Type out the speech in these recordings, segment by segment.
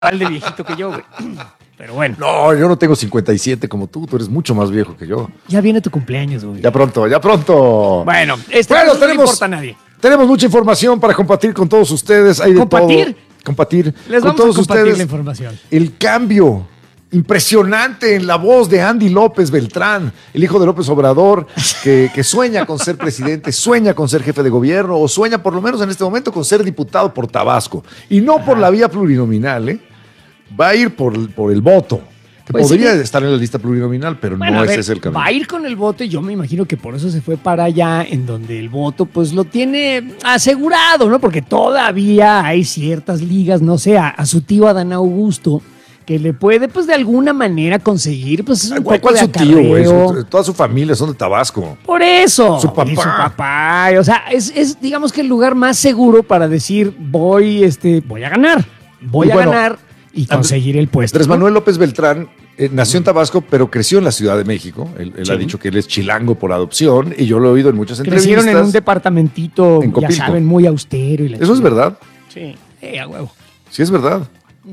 igual de viejito que yo, güey. Pero bueno. No, yo no tengo 57 como tú eres mucho más viejo que yo. Ya viene tu cumpleaños, güey. Ya pronto, ya pronto. Bueno, no le importa a nadie. Tenemos mucha información para compartir con todos ustedes. Hay de ¿Compartir? todo. Compartir. Les con vamos todos a compartir ustedes la información. El cambio impresionante en la voz de Andy López Beltrán, el hijo de López Obrador, que sueña con ser presidente, sueña con ser jefe de gobierno, o sueña por lo menos en este momento con ser diputado por Tabasco. Y no por la vía plurinominal, ¿eh? Va a ir por el voto. Que Pues podría sí. estar en la lista plurinominal, pero Bueno, no a ver, ese es el camino. va a ir con el voto y yo me imagino que por eso se fue para allá, en donde el voto pues lo tiene asegurado, ¿no? Porque todavía hay ciertas ligas, no sé, a su tío Adán Augusto, que le puede pues de alguna manera conseguir pues un poco ¿Cuál de es su tío, güey? acarreo. Toda su familia son de Tabasco. Por eso. Su papá. Y su papá. O sea, es digamos que el lugar más seguro para decir voy a ganar. Voy Y a bueno, ganar y conseguir el puesto. Andrés Manuel López Beltrán nació en Tabasco, pero creció en la Ciudad de México. Él Sí. ha dicho que él es chilango por adopción y yo lo he oído en muchas Crecieron entrevistas. en un departamentito, en ya Copilco. saben, muy austero. Y la ¿Eso es chingada. verdad? Sí, a huevo. Sí, es verdad.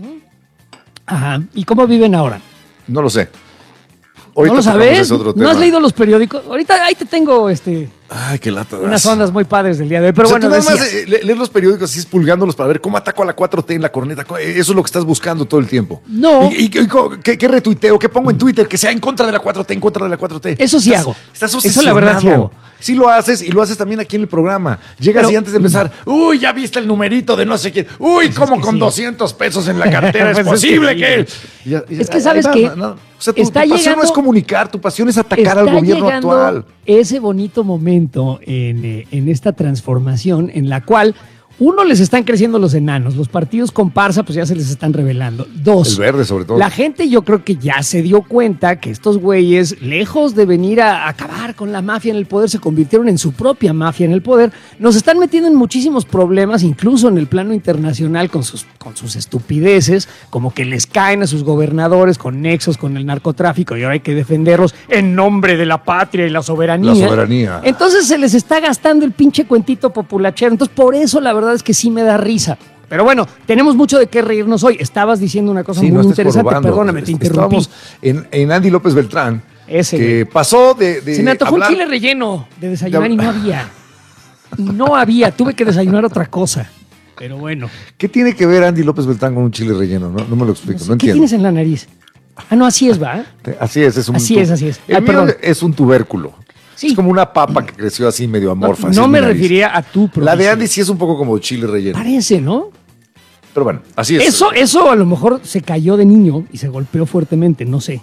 Ajá. ¿Y cómo viven ahora? No lo sé. ¿No lo tocamos sabes? ese otro ¿No tema. has leído los periódicos? Ahorita ahí te tengo Ay, qué lata. unas ondas muy padres del día de hoy. Pero O sea, bueno, tú nada más decías. leer los periódicos así expulgándolos para ver cómo ataco a la 4T en la corneta. Eso es lo que estás buscando todo el tiempo. No. ¿Y qué retuiteo? ¿Qué pongo en Twitter? Que sea en contra de la 4T, en contra de la 4T. Eso sí hago. Estás Eso la verdad sí hago. Sí lo haces y lo haces también aquí en el programa. Llegas Pero- y antes de empezar, uy, ya viste el numerito de no sé quién. Uy, ¿cómo que con sí. 200 pesos en la cartera es Pues es posible que que... Es que, ¿sabes qué? O sea, tu Está pasión no llegando- es comunicar, tu pasión es atacar al Está gobierno llegando actual. ese bonito momento en esta transformación en la cual, uno, les están creciendo los enanos, los partidos comparsa pues ya se les están revelando. Dos, El verde, sobre todo. la gente yo creo que ya se dio cuenta que estos güeyes, lejos de venir a acabar con la mafia en el poder, se convirtieron en su propia mafia en el poder. Nos están metiendo en muchísimos problemas, incluso en el plano internacional, con sus estupideces, como que les caen a sus gobernadores con nexos con el narcotráfico y ahora hay que defenderlos en nombre de la patria y la soberanía. La soberanía. Entonces se les está gastando el pinche cuentito populachero. Entonces por eso la verdad es que sí me da risa. Pero bueno, tenemos mucho de qué reírnos hoy. Estabas diciendo una cosa Sí, muy no estés interesante. jorobando. Perdóname, te interrumpí. Estábamos en Andy López Beltrán, Ese, que güey. pasó de Se me antojó hablar- un chile relleno de desayunar de- y no había. Y no había. Tuve que desayunar otra cosa. Pero bueno. ¿Qué tiene que ver Andy López Beltrán con un chile relleno? No me lo explico, no ¿Qué entiendo. tienes en la nariz? Ah, no, así es, ¿va? Así es, es un Así es, así es. El Ah, mío perdón. es un tubérculo. Sí. Es como una papa que creció así medio amorfa. así No en me mi nariz. refería a tu La de provincia. Andy sí es un poco como chile relleno. Parece, ¿no? Pero bueno, así es. Eso a lo mejor se cayó de niño y se golpeó fuertemente, no sé.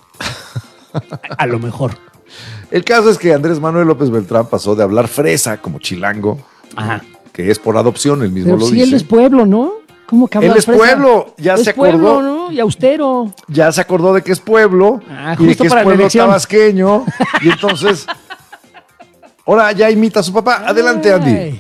A lo mejor. El caso es que Andrés Manuel López Beltrán pasó de hablar fresa como chilango, Ajá. que es por adopción, él mismo Pero lo sí, dice. él es pueblo, ¿no? ¿Cómo que Él hablas es fresa? pueblo, ya Es se acordó. pueblo, ¿no? Y austero. Ya se acordó de que es pueblo Ah, y de justo que es para la pueblo elección. tabasqueño. Y entonces, ahora ya imita a su papá. Adelante, Andy. Ay.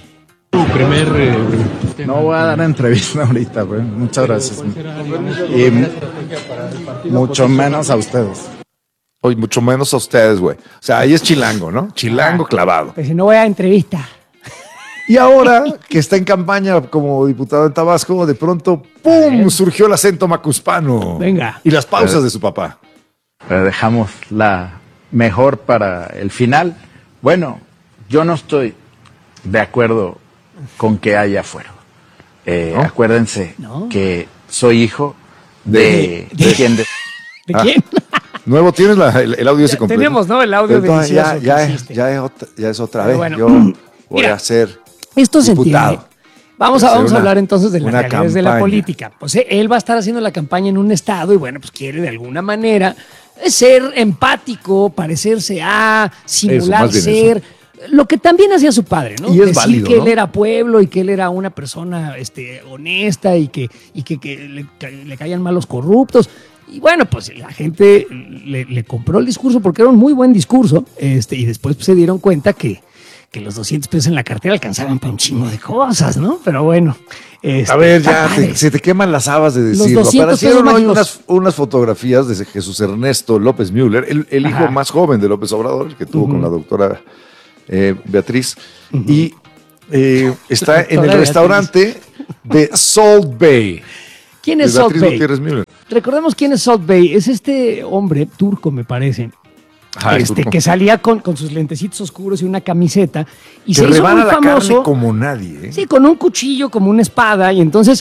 No voy a dar entrevista ahorita, güey. Muchas gracias. Y mucho menos a ustedes. Hoy mucho menos a ustedes, güey. O sea, ahí es chilango, ¿no? Chilango clavado. Pues si no voy a entrevista. Y ahora que está en campaña como diputado en Tabasco, de pronto, ¡pum!, surgió el acento macuspano. Venga. Y las pausas de su papá. Pero dejamos la mejor para el final. Bueno, yo no estoy de acuerdo con que haya fuero. ¿No? Acuérdense ¿No? que soy hijo de quien... ¿De quién? Nuevo, ¿tienes el audio ese completo? Tenemos, ¿no? El audio Entonces, delicioso que ya hiciste. es otra Pero vez. bueno. Yo voy Mira, a ser Esto se diputado. entiende. Vamos Voy a a hacer hablar entonces de las una realidades de la campaña. política. Pues él va a estar haciendo la campaña en un estado y bueno, pues quiere de alguna manera ser empático, parecerse a, simular más bien ser. Lo que también hacía su padre, ¿no? Y es decir válido, que ¿no? él era pueblo y que él era una persona honesta y que le caían mal los corruptos. Y bueno, pues la gente le compró el discurso porque era un muy buen discurso. Y después pues, se dieron cuenta que los 200 pesos en la cartera alcanzaban para un chingo de cosas, ¿no? Pero bueno. A ver, está ya padre. se te queman las habas de decirlo. 200 Aparecieron pesos hoy mágicos. unas fotografías de Jesús Ernesto López Müller, el hijo Ajá. más joven de López Obrador, que tuvo con la doctora Beatriz. Y está en el Doctora restaurante de Salt Bay. ¿Quién es de Salt Beatriz Bey? Gutiérrez Müller. Recordemos quién es Salt Bey. Es este hombre turco, me parece. Turco. Que salía con sus lentecitos oscuros y una camiseta y Que se hizo rebana muy la famoso carne como nadie, ¿eh? sí, con un cuchillo como una espada y entonces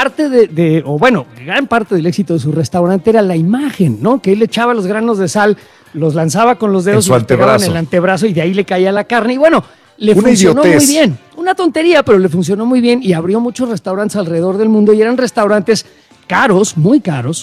gran parte del éxito de su restaurante era la imagen, ¿no? Que él echaba los granos de sal, los lanzaba con los dedos En su y los pegaba en antebrazo. el antebrazo y de ahí le caía la carne y bueno, le Una funcionó idiotez. muy bien. Una tontería, pero le funcionó muy bien y abrió muchos restaurantes alrededor del mundo y eran restaurantes caros, muy caros,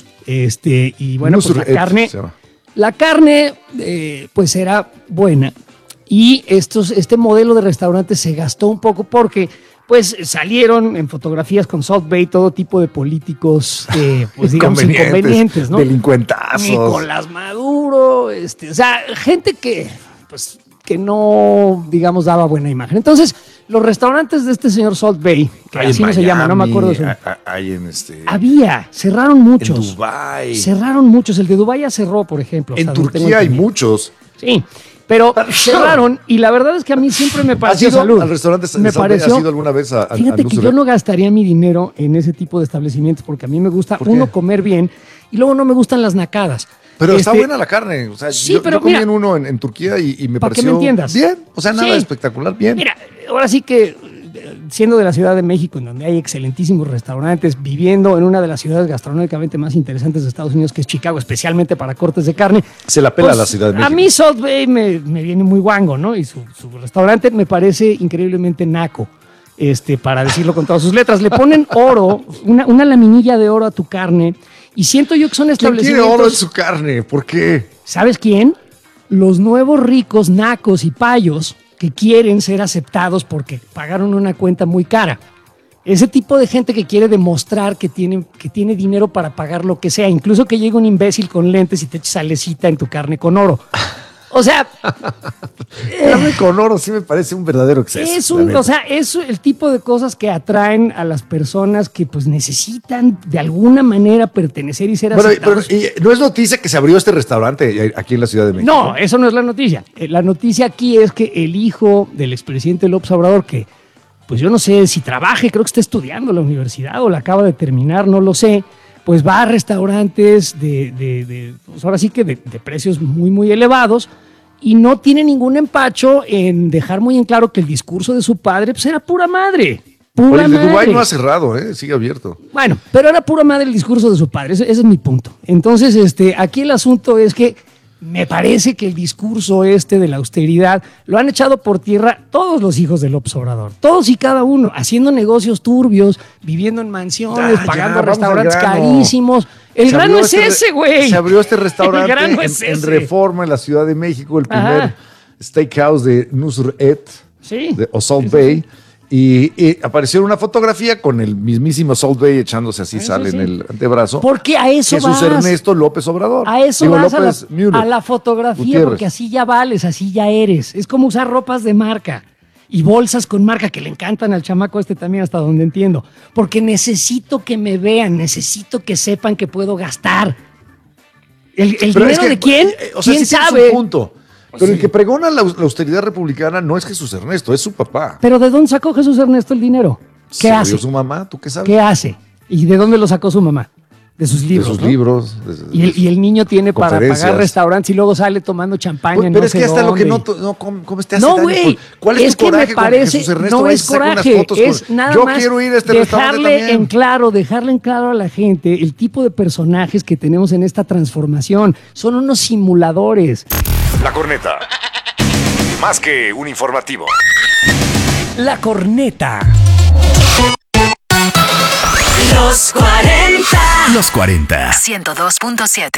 y bueno, pues Nusret se llama. la carne, pues era buena y este modelo de restaurantes se gastó un poco porque pues salieron en fotografías con Salt Bey todo tipo de políticos, pues digamos inconvenientes, ¿no? Delincuentazos. Nicolás Maduro, o sea, gente que, pues, que no, digamos, daba buena imagen. Entonces, los restaurantes de este señor Salt Bey, que Hay así en no se llama, no me Miami, acuerdo de su... Hay en cerraron muchos. en Dubái. Cerraron muchos. El de Dubái ya cerró, por ejemplo. En hasta donde tengo Turquía hay entendido. muchos. Sí, pero cerraron y la verdad es que a mí siempre me ¿Has pareció ido salud. al restaurante Me Salt Bey? pareció, ¿Has ido alguna vez a fíjate que Nusret? yo no gastaría mi dinero en ese tipo de establecimientos porque a mí me gusta, ¿Por qué? uno, comer bien y luego no me gustan las nacadas. Pero está buena la carne. O sea, Sí, yo pero comí mira, en uno en Turquía y me para que pareció me entiendas. bien. O sea, nada Sí. espectacular, bien. Mira, ahora sí que siendo de la Ciudad de México, en donde hay excelentísimos restaurantes, viviendo en una de las ciudades gastronómicamente más interesantes de Estados Unidos, que es Chicago, especialmente para cortes de carne. Se la pela pues, la Ciudad de México. A mí Salt Bay me viene muy guango, ¿no? Y su restaurante me parece increíblemente naco, para decirlo con todas sus letras. Le ponen oro, una laminilla de oro a tu carne, y siento yo que son ¿Quién quiere establecimientos... oro en su carne? ¿Por qué? ¿Sabes quién? Los nuevos ricos, nacos y payos que quieren ser aceptados porque pagaron una cuenta muy cara. Ese tipo de gente que quiere demostrar que tiene dinero para pagar lo que sea, incluso que llegue un imbécil con lentes y te eche salecita en tu carne con oro. O sea, Carne con oro sí me parece un verdadero exceso. es el tipo de cosas que atraen a las personas que pues necesitan de alguna manera pertenecer y ser Bueno, aceptados. pero no es noticia que se abrió este restaurante aquí en la Ciudad de México. No, eso no es la noticia. La noticia aquí es que el hijo del expresidente López Obrador, que pues yo no sé si trabaje, creo que está estudiando en la universidad o la acaba de terminar, no lo sé, pues va a restaurantes pues ahora sí que de precios muy, muy elevados y no tiene ningún empacho en dejar muy en claro que el discurso de su padre pues era pura madre. Oye, el de madre. Dubái no ha cerrado, sigue abierto. Bueno, pero era pura madre el discurso de su padre, ese es mi punto. Entonces, aquí el asunto es que me parece que el discurso de la austeridad lo han echado por tierra todos los hijos de López Obrador, todos y cada uno, haciendo negocios turbios, viviendo en mansiones, pagando vamos al restaurantes grano. carísimos. El Se grano abrió es ese, güey. Se abrió este restaurante El grano es en ese. Reforma, en la Ciudad de México, el primer Ajá. steakhouse de Nusret, Sí. o Salt Bay. Y apareció una fotografía con el mismísimo Salt Bay echándose así Eso sal sí. en el antebrazo. Porque a eso Jesús vas. Ernesto López Obrador. A eso Digo, vas López Müller. a la fotografía, Gutiérrez. porque así ya vales, así ya eres. Es como usar ropas de marca y bolsas con marca que le encantan al chamaco también, hasta donde entiendo. Porque necesito que me vean, necesito que sepan que puedo gastar. ¿El Pero dinero es que, de quién? o sea, ¿Quién sí tienes sabe? un punto. Pero el que pregona la austeridad republicana no es Jesús Ernesto, es su papá. Pero ¿de dónde sacó Jesús Ernesto el dinero? ¿Qué Se lo hace? dio su mamá, ¿tú qué sabes? ¿Qué hace? ¿Y de dónde lo sacó su mamá? De sus De libros. sus ¿no? libros. Y el niño tiene para conferencias. pagar restaurantes y luego sale tomando champaña. Pues, en pero no es sé que hasta lo que dónde. no comes te hace No, daño. güey. ¿Cuál es tu que coraje me con parece, Jesús Ernesto? no Vaya y es saca unas coraje, fotos es con- nada Yo más quiero ir a este restaurante dejarle también. dejarle en claro a la gente el tipo de personajes que tenemos en esta transformación. Son unos simuladores. La corneta. Más que un informativo. La corneta. Los 40 Los 40. 102.7.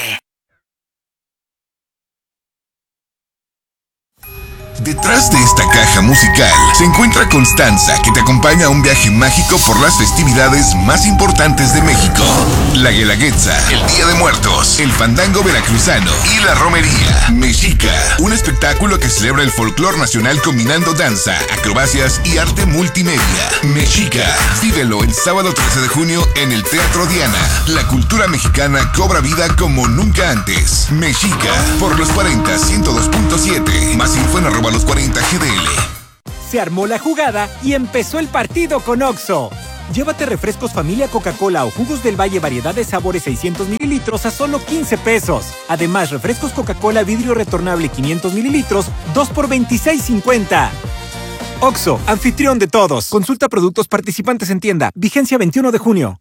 Detrás de esta caja musical se encuentra Constanza, que te acompaña a un viaje mágico por las festividades más importantes de México. La Guelaguetza, el Día de Muertos, el Fandango Veracruzano y la Romería. Mexica, un espectáculo que celebra el folclor nacional combinando danza, acrobacias y arte multimedia. Mexica, vívelo el sábado 13 de junio en el Teatro Diana. La cultura mexicana cobra vida como nunca antes. Mexica, por los 40, 102.7. Más info en @los 40 GDL. Se armó la jugada y empezó el partido con OXXO. Llévate refrescos familia Coca-Cola o jugos del Valle variedad de sabores 600 mililitros a solo 15 pesos. Además, refrescos Coca-Cola vidrio retornable 500 mililitros, 2 por 26.50. OXXO, anfitrión de todos. Consulta productos participantes en tienda. Vigencia 21 de junio.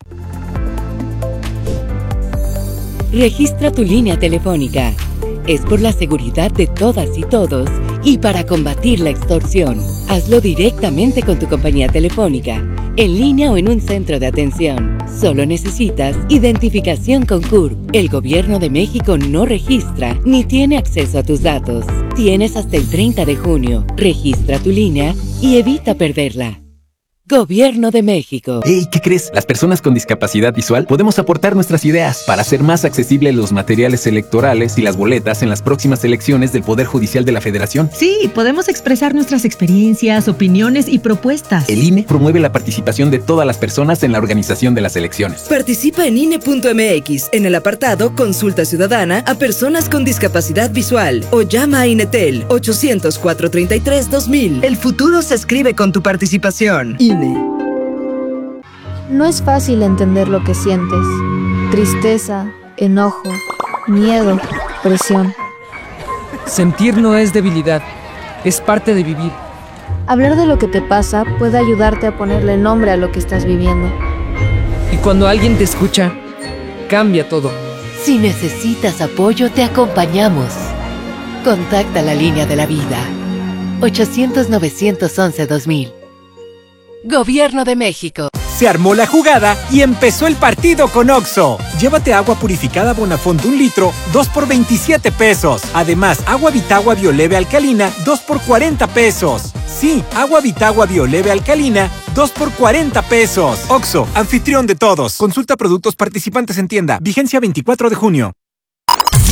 Registra tu línea telefónica. Es por la seguridad de todas y todos y para combatir la extorsión. Hazlo directamente con tu compañía telefónica, en línea o en un centro de atención. Solo necesitas identificación con CURP. El Gobierno de México no registra ni tiene acceso a tus datos. Tienes hasta el 30 de junio. Registra tu línea y evita perderla. Gobierno de México. Hey, ¿qué crees? Las personas con discapacidad visual podemos aportar nuestras ideas para hacer más accesibles los materiales electorales y las boletas en las próximas elecciones del Poder Judicial de la Federación. Sí, podemos expresar nuestras experiencias, opiniones y propuestas. El INE promueve la participación de todas las personas en la organización de las elecciones. Participa en INE.mx en el apartado Consulta Ciudadana a personas con discapacidad visual o llama a INETEL 800-433-2000. El futuro se escribe con tu participación. No es fácil entender lo que sientes. Tristeza, enojo, miedo, presión. Sentir no es debilidad, es parte de vivir. Hablar de lo que te pasa puede ayudarte a ponerle nombre a lo que estás viviendo. Y cuando alguien te escucha, cambia todo. Si necesitas apoyo, te acompañamos. Contacta la línea de la vida. 800-911-2000. Gobierno de México. Se armó la jugada y empezó el partido con OXXO. Llévate agua purificada Bonafont 1 litro, 2 por 27 pesos. Además, agua Vitagua Bioleve alcalina, 2 por 40 pesos. Sí, agua Vitagua Bioleve alcalina, 2 por 40 pesos. OXXO, anfitrión de todos. Consulta productos participantes en tienda. Vigencia 24 de junio.